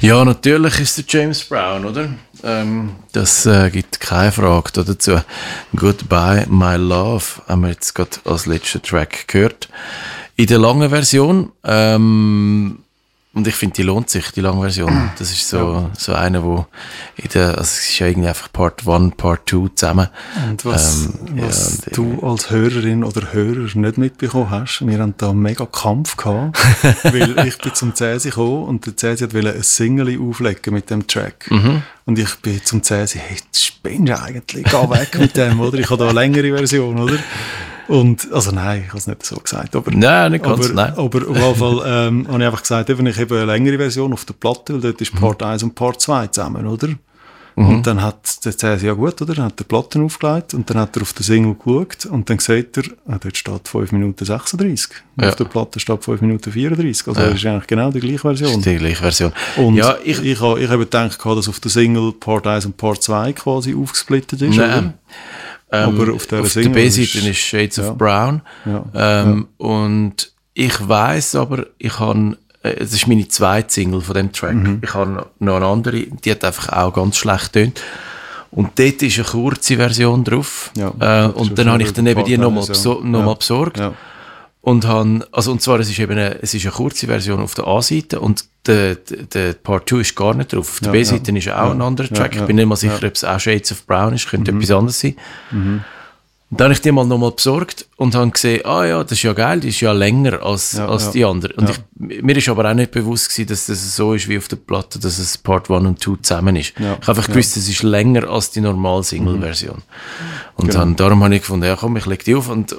Ja, natürlich ist der James Brown, oder? Das gibt keine Frage dazu. Goodbye, My Love haben wir jetzt gerade als letzten Track gehört. In der langen Version, und ich finde, die lohnt sich, die lange Version. Das ist so eine, wo also es ist ja irgendwie einfach Part 1, Part 2 zusammen. Und was du als Hörerin oder Hörer nicht mitbekommen hast, wir haben da einen mega Kampf gehabt, weil ich bin zum Cäsi gekommen und der Cäsi wollte ein Single auflegen mit dem Track. Und ich bin zum Cäsi, hey, das spinnst du eigentlich, geh weg mit dem, oder? Ich habe da eine längere Version, oder? Und, also nein, ich habe es nicht so gesagt. Aber, nein, nicht ganz, nein. Aber auf jeden Fall habe ich einfach gesagt, ich habe eine längere Version auf der Platte, weil dort ist Part 1 und Part 2 zusammen, oder? Und dann hat der CSI ja gut, oder? Dann hat er die Platten aufgelegt und dann hat er auf den Single geschaut und dann sieht er, dort steht 5 Minuten 36. Ja. Auf der Platte steht 5 Minuten 34. Also das ist eigentlich genau die gleiche Version. Das ist die gleiche Version. Und ja, ich habe gedacht, dass auf der Single Part 1 und Part 2 quasi aufgesplittet ist, oder? Aber auf der B-Seite ist Shades of Brown. Ja. Und ich weiss aber, es ist meine zweite Single von dem Track. Ich habe noch eine andere, die hat einfach auch ganz schlecht getönt. Und dort ist eine kurze Version drauf. Ja, und dann habe ich dann eben die nochmal besorgt. Ja. Und zwar, es ist eine kurze Version auf der A-Seite und der Part 2 ist gar nicht drauf. Auf der B-Seite ist auch ein anderer Track. Ich bin nicht mal sicher, ob es auch Shades of Brown ist. Könnte etwas anderes sein. Und dann habe ich die mal nochmal besorgt und habe gesehen, das ist ja geil, die ist ja länger als die andere. Und mir ist aber auch nicht bewusst gewesen, dass das so ist wie auf der Platte, dass es Part 1 und 2 zusammen ist. Ja. Ich habe einfach gewusst, es ist länger als die normale Single-Version. Und darum habe ich gefunden, komm, ich lege die auf und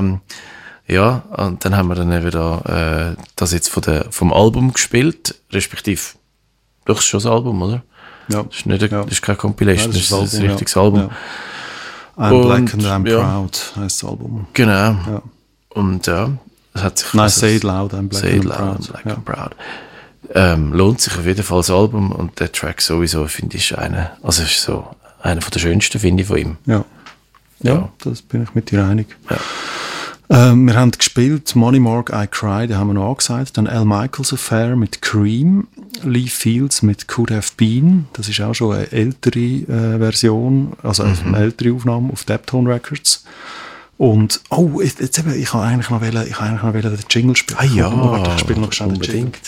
dann haben wir dann eben das jetzt vom Album gespielt, respektive, doch, ist schon das Album, oder? Ja. Das ist keine Compilation, das ist ein richtiges Album. Ja. I'm Black and I'm Proud heisst das Album. Genau. Ja. Und es hat sich... Nein, Say It Loud, I'm Black and Proud. Lohnt sich auf jeden Fall das Album und der Track sowieso, finde ich, ist einer der schönsten, finde ich, von ihm. Ja, das bin ich mit dir einig. Ja. Wir haben gespielt Money Mark, I Cry, den haben wir noch angesagt. Dann Al Michaels Affair mit Cream, Lee Fields mit Could Have Been, das ist auch schon eine ältere Version, also eine ältere Aufnahme auf Deptone Records. Und, jetzt eben, ich habe eigentlich noch den Jingle spielen. Warte, ich spiele noch schnell den Jingle.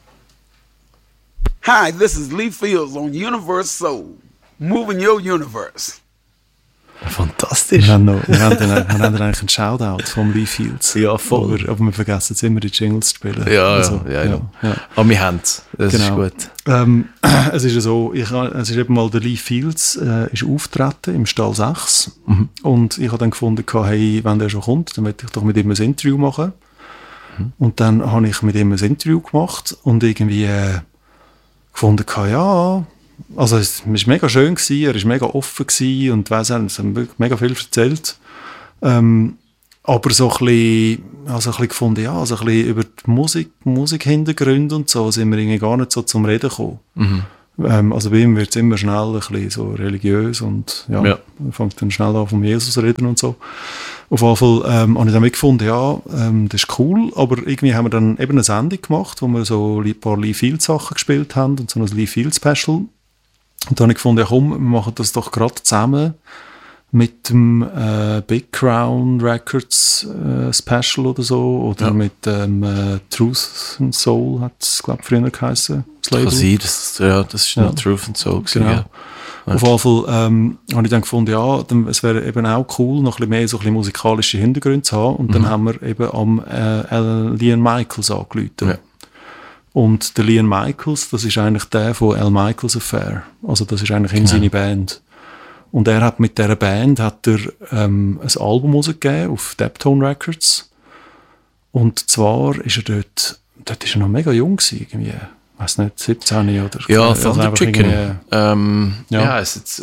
Hi, this is Lee Fields on Universe Soul, moving your universe. Fantastisch. Wir haben dann eigentlich einen Shoutout vom Lee Fields. Ja, voll. Aber wir vergessen jetzt immer, die Jingles zu spielen. Ja. Aber wir haben es. Das ist gut. Es ist so, es ist eben mal der Lee Fields ist auftreten im Stall 6. Und ich habe dann gefunden, hey, wenn der schon kommt, dann möchte ich doch mit ihm ein Interview machen. Und dann habe ich mit ihm ein Interview gemacht und irgendwie gefunden, also es war mega schön, er war mega offen und es haben mega viel erzählt. Aber so ein bisschen gefunden, also ein bisschen über die Musikhintergründe und so sind wir irgendwie gar nicht so zum Reden gekommen. Also bei ihm wird es immer schnell ein bisschen so religiös und man fängt dann schnell an von Jesus zu reden und so. Auf jeden Fall habe ich dann gefunden, das ist cool, aber irgendwie haben wir dann eben eine Sendung gemacht, wo wir so ein paar Lee Fields Sachen gespielt haben und so ein Lee Fields Special. Und dann habe ich gefunden, komm, wir machen das doch gerade zusammen mit dem Big Crown Records Special oder so, oder mit Truth and Soul, hat es, glaube ich, früher geheißen. Das kann sein, das ist noch Truth and Soul gewesen, genau. Auf jeden Fall habe ich dann gefunden, es wäre eben auch cool, noch ein bisschen mehr so ein bisschen musikalische Hintergründe zu haben. Und dann haben wir eben am Liam Michaels angerufen. Ja. Und der Liam Michaels, das ist eigentlich der von Al Michaels Affair. Also das ist eigentlich seine Band. Und er hat mit dieser Band ein Album rausgegeben auf Deptone Records. Und zwar ist er dort ist er noch mega jung gewesen, irgendwie. Ich weiss nicht, 17 oder... Ja, Thunder Chicken. Heisst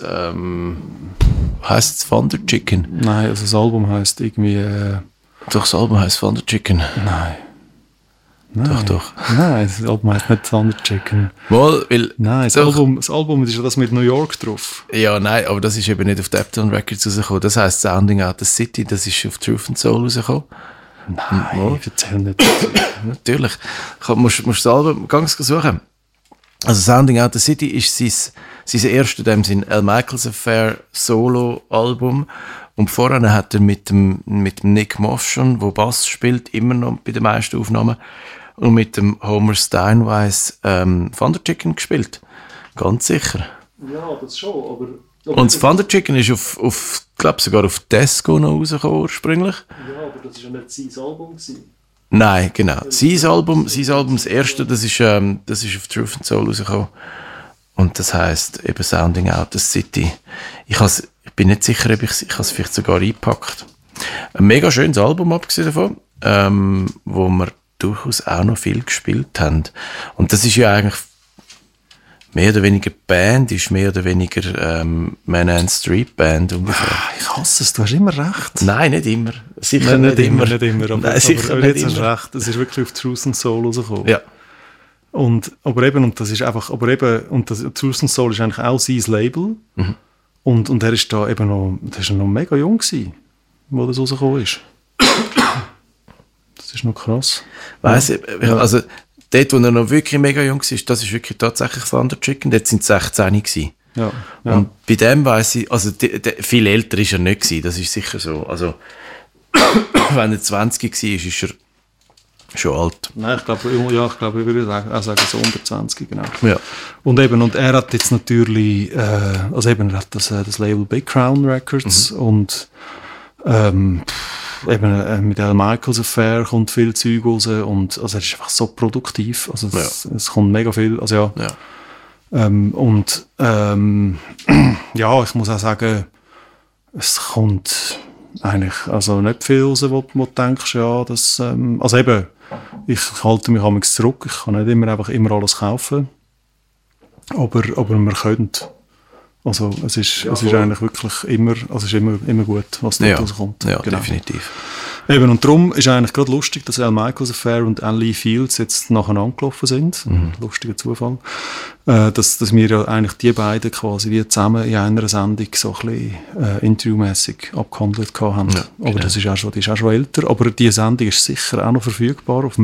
es Thunder Chicken? Nein, also das Album heisst irgendwie... Doch, das Album heisst Thunder Chicken. Nein. Doch. Nein, das Album heisst nicht Thunder Chicken. Nein, das Album ist ja das mit New York drauf. Ja, nein, aber das ist eben nicht auf Deptone Records rausgekommen. Das heisst Sounding Out the City, das ist auf Truth and Soul rausgekommen. Nein, erzähl nicht. Natürlich. Musst das Album ganz suchen. Also Sounding Out the City ist sein erstes, dem sein Al Michaels Affair Solo-Album. Und vorher hat er mit dem Nick Moss schon, wo Bass spielt, immer noch bei den meisten Aufnahmen, und mit dem Homer Steinweiss Thunder Chicken gespielt. Ganz sicher. Ja, das schon, aber und das Thunder Chicken ist auf glaube sogar auf Disco noch rausgekommen ursprünglich. Ja, aber das war ja nicht sein Album gewesen. Nein, genau. Sein Album, das erste, das ist auf Truth and Soul rausgekommen. Und das heisst eben Sounding Out the City. Ich bin nicht sicher, ob ich habe es vielleicht sogar eingepackt. Ein mega schönes Album, abgesehen davon, wo wir durchaus auch noch viel gespielt haben. Und das ist ja eigentlich mehr oder weniger Band, ist mehr oder weniger Man and Street Band ungefähr. Ich hasse es, du hast immer recht. Nein, nicht immer. Sicher nicht immer. Aber jetzt hast du recht, es ist wirklich auf Truth and Soul rausgekommen. Ja. Das Truth and Soul ist eigentlich auch sein Label. Mhm. Und er ist da eben noch mega jung gewesen, wo das rausgekommen ist. Das ist noch krass. Weiss ich, also dort, wo er noch wirklich mega jung war, das ist wirklich tatsächlich Thunder Chicken, dort sind es 16 gewesen. Ja. Und bei dem weiss ich, also viel älter war er nicht gewesen, das ist sicher so. Also wenn er 20 war, ist er schon alt. Nein, ich glaube, ich würde auch sagen, so unter 20, genau. Ja. Und er hat jetzt natürlich, er hat das Label Big Crown Records und mit Al Michaels Affair kommt viel Zeug raus und also er ist einfach so produktiv, also es kommt mega viel, also ja. Ich muss auch sagen, es kommt eigentlich also nicht viel raus, wo du denkst, ja, das, also eben, ich halte mich manchmal zurück, ich kann nicht immer alles kaufen, aber man könnte. Also es ist eigentlich wirklich immer gut, was da rauskommt. Ja, genau. Definitiv. Eben, und darum ist eigentlich gerade lustig, dass Al Michaels Affair und Lee Fields jetzt nacheinander gelaufen sind. Lustiger Zufall. Dass wir ja eigentlich die beiden quasi die zusammen in einer Sendung so ein bisschen interviewmässig abgehandelt haben. Ja, aber genau. Die ist auch schon älter. Aber die Sendung ist sicher auch noch verfügbar auf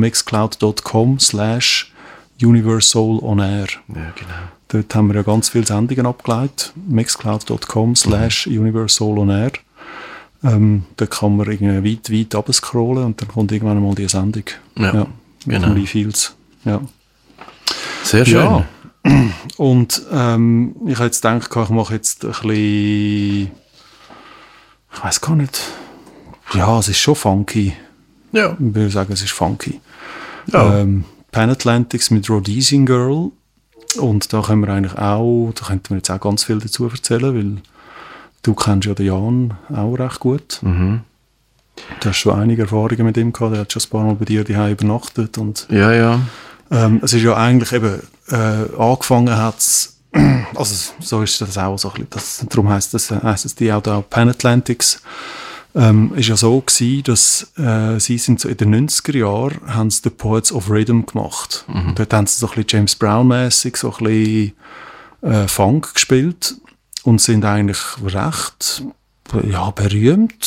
mixcloud.com/universalOnAir. Ja, genau. Dort haben wir ja ganz viele Sendungen abgeleitet. mixcloud.com/universalOnAir. Da kann man irgendwie weit runterscrollen und dann kommt irgendwann mal die Sendung. Ja, genau. Lee Fields. Ja. Sehr schön. Ja. Und ich habe jetzt gedacht, ich mache jetzt ein bisschen, ich weiß gar nicht, ja, es ist schon funky. Ja. Ich würde sagen, es ist funky. Ja. Pan Atlantics mit Rhodesian Girl. Und da könnten wir jetzt auch ganz viel dazu erzählen, weil du kennst ja den Jan auch recht gut. Mhm. Du hast schon einige Erfahrungen mit ihm gehabt, der hat schon ein paar Mal bei dir daheim übernachtet. Und, ja. Es ist ja eigentlich eben, angefangen hat es, also so ist das auch so ein bisschen, darum heisst es die auch da Pan Atlantics, ist ja so gewesen, dass sie sind so in den 90er Jahren haben sie The Poets of Rhythm gemacht. Dort haben sie so ein bisschen James Brown-mässig, so ein bisschen Funk gespielt und sind eigentlich recht berühmt